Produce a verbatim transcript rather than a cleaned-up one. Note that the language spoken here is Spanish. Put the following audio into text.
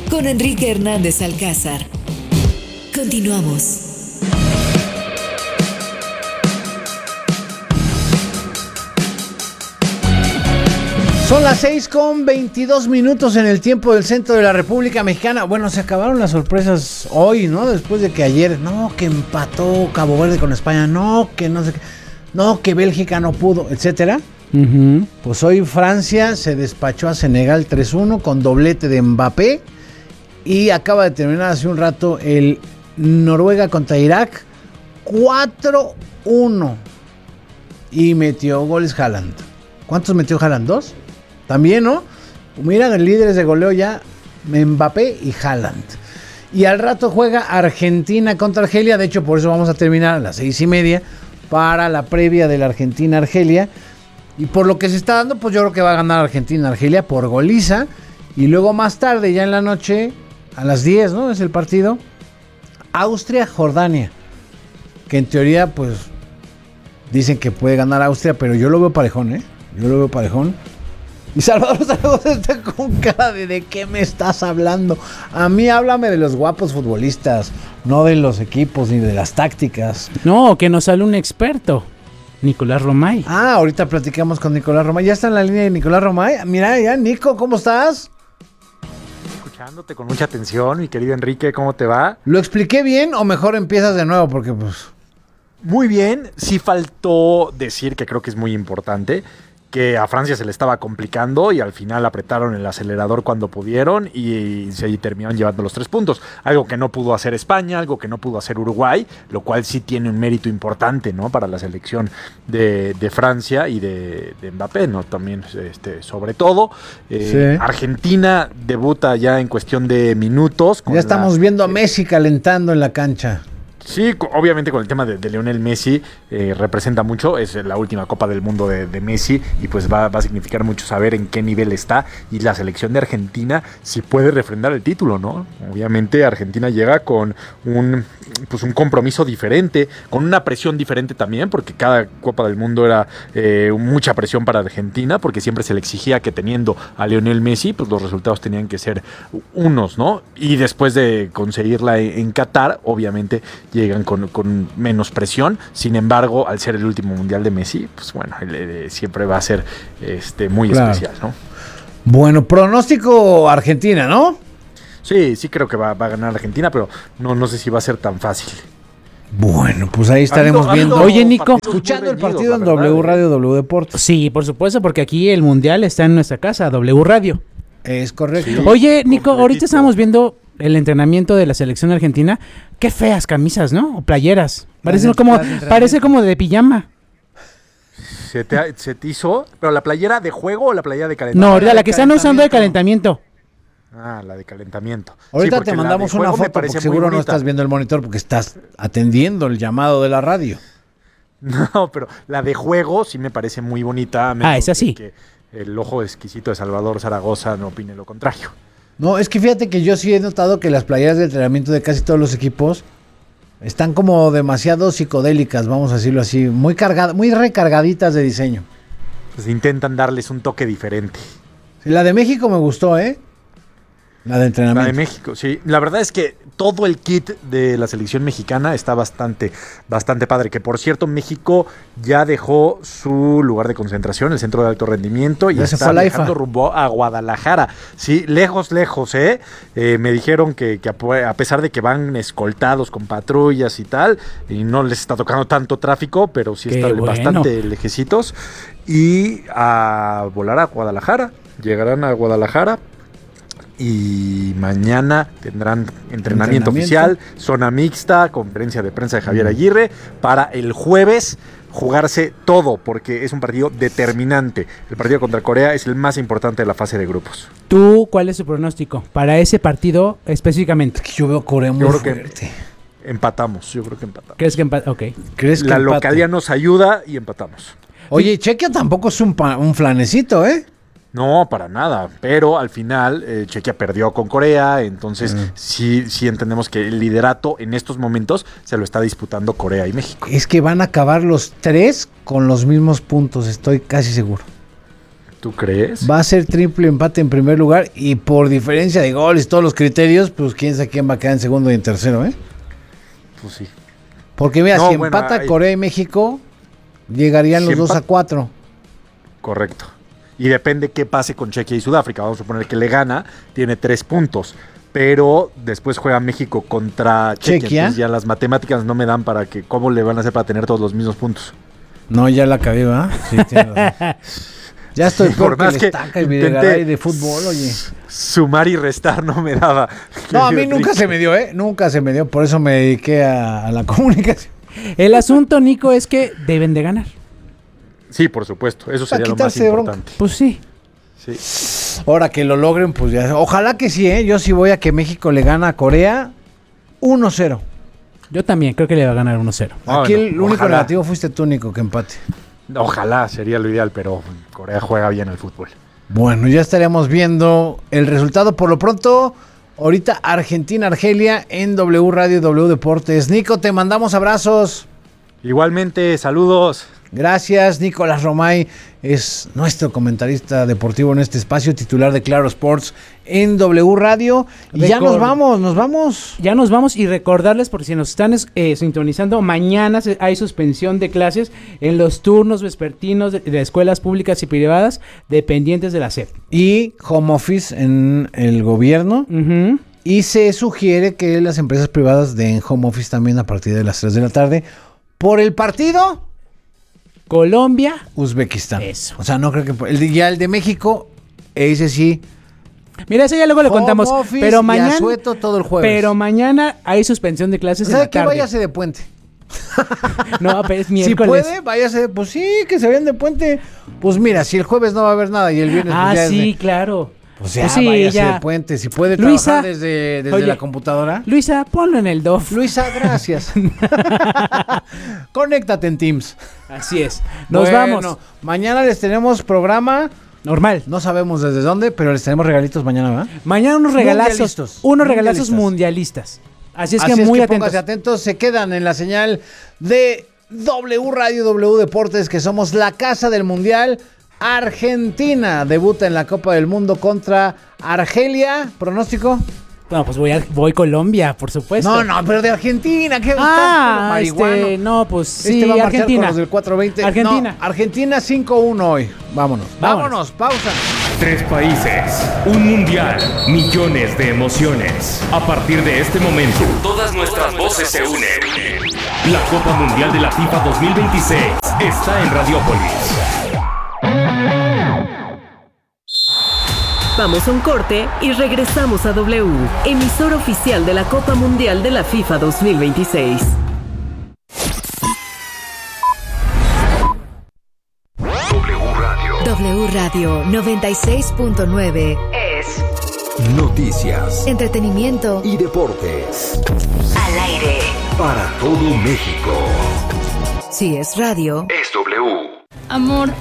con Enrique Hernández Alcázar. Continuamos. Son las seis con veintidós minutos en el tiempo del centro de la República Mexicana. Bueno, se acabaron las sorpresas hoy, ¿no? Después de que ayer, no, que empató Cabo Verde con España, no, que no sé qué, no, que Bélgica no pudo, etcétera. Uh-huh. Pues hoy Francia se despachó a Senegal tres uno con doblete de Mbappé. Y acaba de terminar hace un rato el Noruega contra Irak cuatro uno. Y metió goles Haaland. ¿Cuántos metió Haaland? ¿Dos? También, ¿no? Mira, líderes de goleo ya, Mbappé y Haaland. Y al rato juega Argentina contra Argelia. De hecho, por eso vamos a terminar a las seis y media para la previa de la Argentina-Argelia. Y por lo que se está dando, pues yo creo que va a ganar Argentina-Argelia por goliza. Y luego más tarde, ya en la noche, a las diez, ¿no? Es el partido. Austria-Jordania. Que en teoría, pues, dicen que puede ganar Austria, pero yo lo veo parejón, ¿eh? Yo lo veo parejón. Y Salvador Zaragoza está con cara de ¿de qué me estás hablando? A mí háblame de los guapos futbolistas, no de los equipos ni de las tácticas. No, que nos sale un experto, Nicolás Romay. Ah, ahorita platicamos con Nicolás Romay. Ya está en la línea de Nicolás Romay. Mira, ya, Nico, ¿cómo estás? Escuchándote con mucha atención, mi querido Enrique, ¿cómo te va? ¿Lo expliqué bien o mejor empiezas de nuevo? Porque pues... Muy bien, sí faltó decir que creo que es muy importante, que a Francia se le estaba complicando y al final apretaron el acelerador cuando pudieron y se terminaron llevando los tres puntos. Algo que no pudo hacer España, algo que no pudo hacer Uruguay, lo cual sí tiene un mérito importante, ¿no? Para la selección de, de Francia y de, de Mbappé, ¿no? También, este, sobre todo. Eh, sí. Argentina debuta ya en cuestión de minutos. Ya estamos la, viendo a Messi calentando en la cancha. Sí, obviamente con el tema de, de Lionel Messi eh, representa mucho, es la última Copa del Mundo de, de Messi y pues va, va a significar mucho saber en qué nivel está y la selección de Argentina si puede refrendar el título, ¿no? Obviamente Argentina llega con un, pues un compromiso diferente, con una presión diferente también, porque cada Copa del Mundo era eh, mucha presión para Argentina, porque siempre se le exigía que teniendo a Lionel Messi, pues los resultados tenían que ser unos, ¿no? Y después de conseguirla en, en Qatar, obviamente llegan con, con menos presión. Sin embargo, al ser el último mundial de Messi, pues bueno, el, el, siempre va a ser este, muy claro. especial, ¿no? Bueno, pronóstico Argentina, ¿no? Sí, sí creo que va, va a ganar Argentina, pero no, no sé si va a ser tan fácil. Bueno, pues ahí estaremos ¿Ando, viendo. ando Oye, Nico, escuchando el partido en W Radio, W Deportes. Sí, por supuesto, porque aquí el mundial está en nuestra casa, W Radio. Es correcto. Sí, Oye, Nico, ahorita estamos viendo el entrenamiento de la selección argentina. Qué feas camisas, ¿no? O playeras. Parece como, parece como de pijama. ¿Se te, ¿Se te hizo? ¿Pero la playera de juego o la playera de calentamiento? No, la, la que están usando de calentamiento. Ah, la de calentamiento. Ahorita sí, te mandamos una foto porque seguro no estás viendo el monitor porque estás atendiendo el llamado de la radio. No, pero la de juego sí me parece muy bonita. Ah, esa sí. Que el ojo exquisito de Salvador Zaragoza no opine lo contrario. No, es que fíjate que yo sí he notado que las playeras de entrenamiento de casi todos los equipos están como demasiado psicodélicas, vamos a decirlo así, muy cargadas, muy recargaditas de diseño. Pues intentan darles un toque diferente. Sí, la de México me gustó, ¿eh? La de entrenamiento. La de México, sí. La verdad es que todo el kit de la selección mexicana está bastante, bastante padre. Que por cierto, México ya dejó su lugar de concentración, el centro de alto rendimiento, y ya está viajando rumbo a Guadalajara. Sí, lejos, lejos, ¿eh? eh me dijeron que, que a pesar de que van escoltados con patrullas y tal, y no les está tocando tanto tráfico, pero sí están bueno. bastante lejecitos. Y a volar a Guadalajara. Llegarán a Guadalajara. Y mañana tendrán entrenamiento, entrenamiento oficial, zona mixta, conferencia de prensa de Javier Aguirre, para el jueves jugarse todo, porque es un partido determinante. El partido contra Corea es el más importante de la fase de grupos. ¿Tú cuál es tu pronóstico para ese partido específicamente? Es que yo veo Corea muy fuerte. Empatamos, yo creo que empatamos. ¿Crees que empatamos? Ok. ¿Crees que la empate? localidad nos ayuda y empatamos. Oye, Chequia tampoco es un, pa- un flanecito, ¿eh? No, para nada, pero al final eh, Chequia perdió con Corea, entonces uh-huh. sí, sí entendemos que el liderato en estos momentos se lo está disputando Corea y México. Es que van a acabar los tres con los mismos puntos, estoy casi seguro. ¿Tú crees? Va a ser triple empate en primer lugar y por diferencia de goles, todos los criterios, pues quién sabe quién va a quedar en segundo y en tercero, ¿eh? Pues sí. Porque mira, No, si bueno, empata hay- Corea y México, llegarían Si los dos empa- a cuatro. Correcto. Y depende qué pase con Chequia y Sudáfrica. Vamos a suponer que le gana, tiene tres puntos. Pero después juega México contra Chequia. Chequia. Entonces ya las matemáticas no me dan para que... ¿Cómo le van a hacer para tener todos los mismos puntos? No, ya la acabé, ¿verdad? Sí, tiene razón. Ya estoy Sí, peor por que más el que estaca y intenté- Videgaray de fútbol, oye. Sumar y restar no me daba. No, a mí Querido nunca Rick. se me dio, ¿eh? Nunca se me dio, por eso me dediqué a, a la comunicación. El asunto, Nico, es que deben de ganar. Sí, por supuesto. Eso sería lo más quitarse de bronca. importante. Pues sí. Sí. Ahora que lo logren, pues ya. Ojalá que sí, ¿eh? Yo sí voy a que México le gana a Corea uno cero. Yo también creo que le va a ganar uno cero. Ah, Aquí bueno, el único ojalá. negativo fuiste tú, Nico, que empate. Ojalá sería lo ideal, pero Corea juega bien al fútbol. Bueno, ya estaremos viendo el resultado. Por lo pronto, ahorita Argentina-Argelia en W Radio y W Deportes. Nico, te mandamos abrazos. Igualmente, saludos. Gracias, Nicolás Romay es nuestro comentarista deportivo en este espacio, titular de Claro Sports en W Radio. Y ya Record- nos vamos, nos vamos. Ya nos vamos y recordarles, por si nos están eh, sintonizando, mañana se- hay suspensión de clases en los turnos vespertinos de, de escuelas públicas y privadas dependientes de la S E P. Y home office en el gobierno. Ujú. Y se sugiere que las empresas privadas den home office también a partir de las tres de la tarde por el partido Colombia. Uzbekistán. Eso. O sea, no creo que... por- el de- ya el de México, ese sí. Mira, eso ya luego le Home contamos. office Pero y mañana, asueto todo el jueves. pero mañana hay suspensión de clases en ¿Sabe la qué? tarde. Váyase de puente. No, pero es Si miércoles. puede, váyase. Pues sí, que se vayan de puente. Pues mira, si el jueves no va a haber nada y el viernes Ah, pues ya es sí, de- claro. Pues ya, Pues sí, váyase ya. de puente. Si puede Luisa, trabajar desde, desde oye, la computadora. Luisa, ponlo en el D O F. Luisa, gracias. Conéctate en Teams. Así es. Nos Bueno, vamos. Mañana les tenemos programa. Normal. No sabemos desde dónde, pero les tenemos regalitos mañana, ¿verdad? Mañana unos regalazos. Mundialistas. Unos regalazos Mundialistas. mundialistas. Así es Así que muy es que atentos. pónganse atentos. Se quedan en la señal de W Radio, W Deportes, que somos la casa del Mundial. Argentina debuta en la Copa del Mundo contra Argelia. ¿Pronóstico? No, pues voy a voy Colombia, por supuesto. No, no, pero de Argentina. ¿Qué Ah, marihuano? este, no, pues Este sí, va a marchar con Argentina. los del cuatro veinte. Argentina. No, Argentina cinco uno hoy. Vámonos. Vámonos. Vámonos. Pausa. Tres países, un mundial, millones de emociones. A partir de este momento, todas nuestras voces se unen. La Copa Mundial de la FIFA dos mil veintiséis está en Radiópolis. Vamos a un corte y regresamos a W, emisor oficial de la Copa Mundial de la FIFA dos mil veintiséis. W Radio noventa y seis punto nueve es Noticias entretenimiento y deportes al aire. para todo México. Si es radio, Es W. Amor,